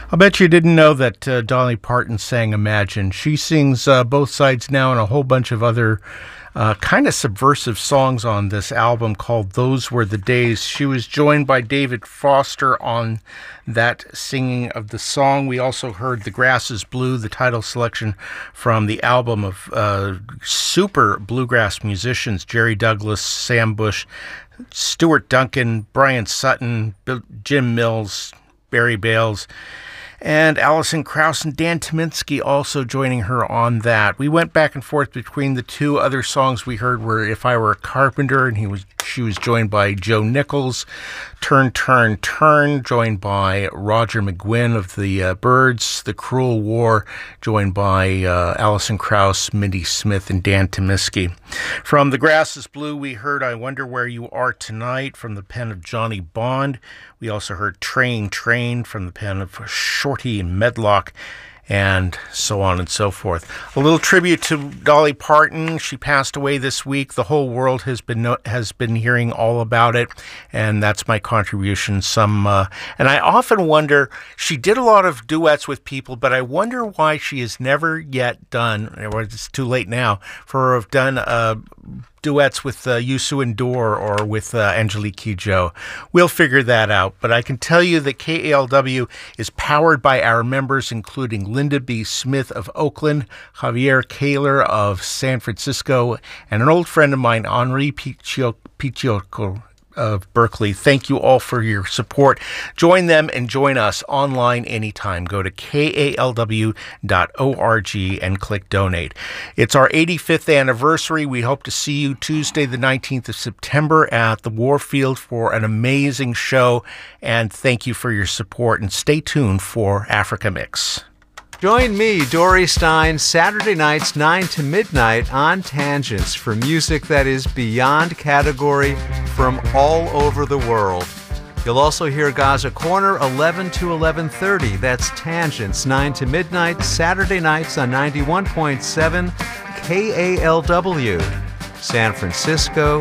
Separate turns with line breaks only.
I bet you didn't know that Dolly Parton sang Imagine. She sings both sides now and a whole bunch of other kind of subversive songs on this album called Those Were the Days. She was joined by David Foster on that singing of the song. We also heard The Grass is Blue, the title selection from the album of super bluegrass musicians, Jerry Douglas, Sam Bush, Stuart Duncan, Brian Sutton, Jim Mills, Barry Bales, and Alison Krauss and Dan Tyminski also joining her on that. We went back and forth between the two. Other songs we heard were If I Were a Carpenter, and she was joined by Joe Nichols. Turn, Turn, Turn, joined by Roger McGuinn of the Byrds. The Cruel War, joined by Alison Krauss, Mindy Smith, and Dan Tyminski. From The Grass is Blue, we heard I Wonder Where You Are Tonight from the pen of Johnny Bond. We also heard Train, Train from the pen of Shorty Medlock, and so on and so forth. A little tribute to Dolly Parton. She passed away this week. The whole world has been hearing all about it, and that's my contribution. And I often wonder, she did a lot of duets with people, but I wonder why she has never yet done, or it's too late now, for her to have done duets with Youssou N'Dour or with Angelique Kidjo. We'll figure that out, but I can tell you that KALW is powered by our members, including Linda B. Smith of Oakland, Javier Kaler of San Francisco, and an old friend of mine, Henri Pichioco of Berkeley. Thank you all for your support. Join them and join us online anytime. Go to kalw.org and click donate. It's our 85th anniversary. We hope to see you Tuesday, the 19th of September at the Warfield for an amazing show. And thank you for your support, and stay tuned for Africa Mix.
Join me, Dory Stein, Saturday nights 9 to midnight on Tangents for music that is beyond category from all over the world. You'll also hear Gaza Corner 11 to 11:30. That's Tangents 9 to midnight, Saturday nights on 91.7 KALW. San Francisco,